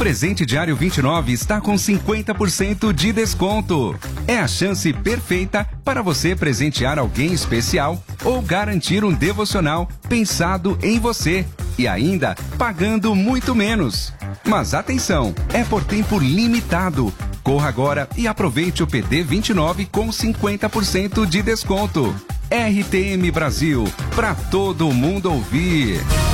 presente diário 29 está com 50% de desconto. É a chance perfeita para você presentear alguém especial ou garantir um devocional pensado em você e ainda pagando muito menos. Mas atenção, é por tempo limitado. Corra agora e aproveite o PD 29 com 50% de desconto. RTM Brasil, para todo mundo ouvir.